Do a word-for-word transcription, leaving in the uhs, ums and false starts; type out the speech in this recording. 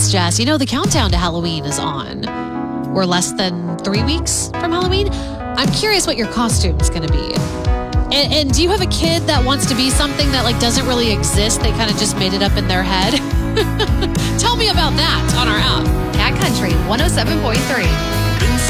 It's Jess. You know, the countdown to Halloween is on. We're less than three weeks from Halloween. I'm curious what your costume is going to be. And, and do you have a kid that wants to be something that like doesn't really exist? They kind of just made it up in their head. Tell me about that on our app. Cat Country one oh seven point three.